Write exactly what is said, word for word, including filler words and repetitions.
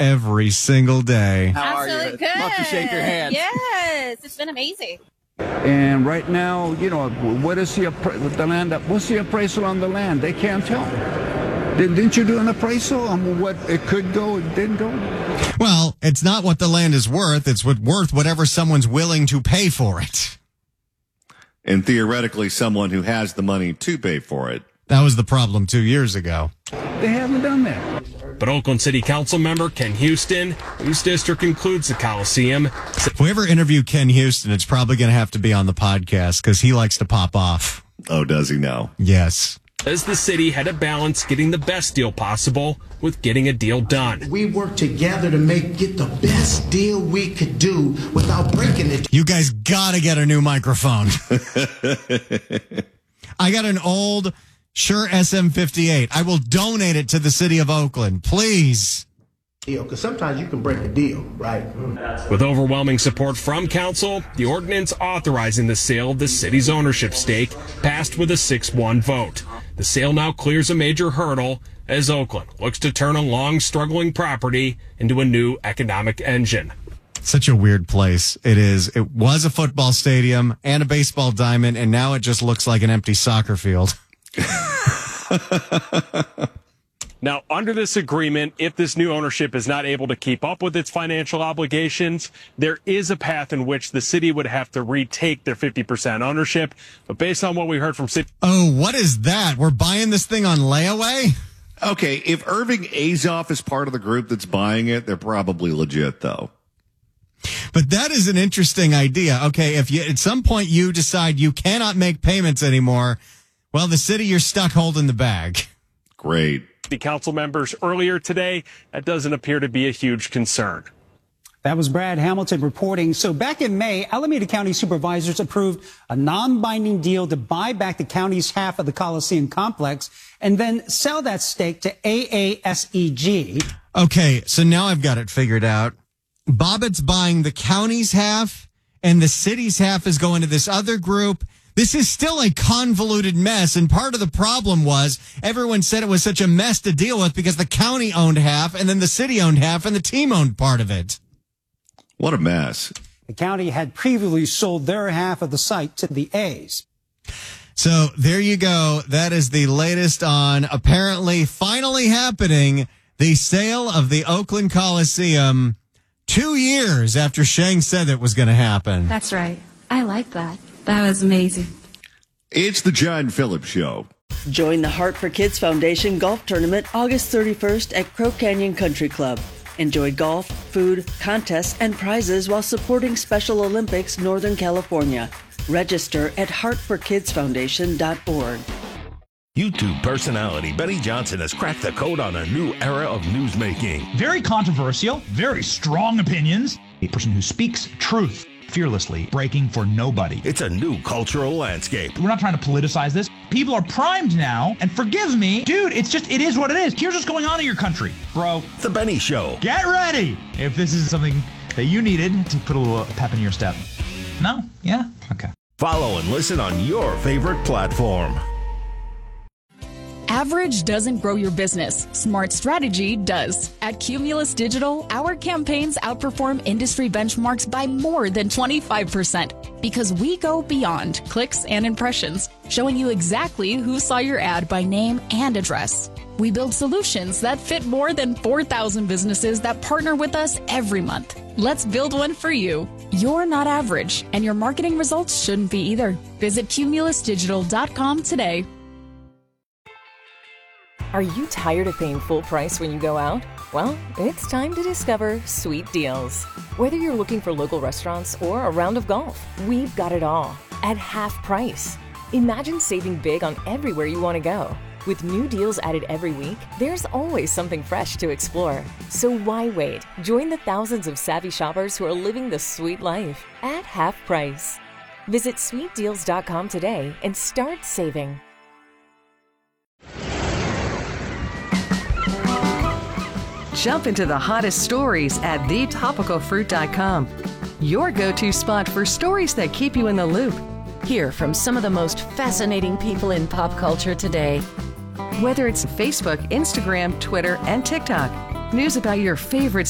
every single day. How are Absolutely you? good. Love to shake your hand. Yes, it's been amazing. And right now, you know, what is the, the land? What's the appraisal on the land? They can't tell. Didn't you do an appraisal on what it could go and didn't go? Well, it's not what the land is worth. It's what worth whatever someone's willing to pay for it. And theoretically, someone who has the money to pay for it. That was the problem two years ago. They haven't done that. But Oakland City Council member Ken Houston, whose district includes the Coliseum, If we ever interview Ken Houston, it's probably going to have to be on the podcast because he likes to pop off. Oh, does he now? Yes. says the city had to balance getting the best deal possible with getting a deal done. We worked together to make get the best deal we could do without breaking it. You guys got to get a new microphone. I got an old Shure S M fifty-eight. I will donate it to the city of Oakland, please. Because sometimes you can break a deal, right? With overwhelming support from council, the ordinance authorizing the sale of the city's ownership stake passed with a six one vote. The sale now clears a major hurdle as Oakland looks to turn a long struggling property into a new economic engine. Such a weird place it is. It was a football stadium and a baseball diamond, and now it just looks like an empty soccer field. Now, under this agreement, if this new ownership is not able to keep up with its financial obligations, there is a path in which the city would have to retake their fifty percent ownership. But based on what we heard from city... Oh, what is that? We're buying this thing on layaway? Okay, if Irving Azoff is part of the group that's buying it, they're probably legit, though. But that is an interesting idea. Okay, if you at some point you decide you cannot make payments anymore, well, the city, you're stuck holding the bag. Great. The council members earlier today, that doesn't appear to be a huge concern. That was Brad Hamilton reporting. So back in May, Alameda County supervisors approved a non-binding deal to buy back the county's half of the Coliseum complex and then sell that stake to A A S E G. Okay, so now I've got it figured out. Bobbitt's buying the county's half and the city's half is going to this other group. This is still a convoluted mess, and part of the problem was everyone said it was such a mess to deal with because the county owned half, and then the city owned half, and the team owned part of it. What a mess. The county had previously sold their half of the site to the A's. So there you go. That is the latest on apparently finally happening, the sale of the Oakland Coliseum two years after Shang said it was going to happen. That's right. I like that. That was amazing. It's the John Phillips Show. Join the Heart for Kids Foundation Golf Tournament August thirty-first at Crow Canyon Country Club. Enjoy golf, food, contests, and prizes while supporting Special Olympics Northern California. Register at heart for kids foundation dot org. YouTube personality Benny Johnson has cracked the code on a new era of newsmaking. Very controversial, very strong opinions. A person who speaks truth fearlessly, breaking for nobody. It's a new cultural landscape. We're not trying to politicize this. People are primed now, and forgive me, dude, it's just, it is what it is. Here's what's going on in your country, bro. The Benny Show. Get ready if this is something that you needed to put a little pep in your step. No? Yeah? Okay. Follow and listen on your favorite platform. Average doesn't grow your business. Smart strategy does. At Cumulus Digital, our campaigns outperform industry benchmarks by more than twenty-five percent because we go beyond clicks and impressions, showing you exactly who saw your ad by name and address. We build solutions that fit more than four thousand businesses that partner with us every month. Let's build one for you. You're not average, and your marketing results shouldn't be either. Visit cumulus digital dot com today. Are you tired of paying full price when you go out? Well, it's time to discover Sweet Deals. Whether you're looking for local restaurants or a round of golf, we've got it all at half price. Imagine saving big on everywhere you want to go. With new deals added every week, there's always something fresh to explore. So why wait? Join the thousands of savvy shoppers who are living the sweet life at half price. Visit sweet deals dot com today and start saving. Jump into the hottest stories at the topical fruit dot com. Your go-to spot for stories that keep you in the loop. Hear from some of the most fascinating people in pop culture today. Whether it's Facebook, Instagram, Twitter, and TikTok, news about your favorite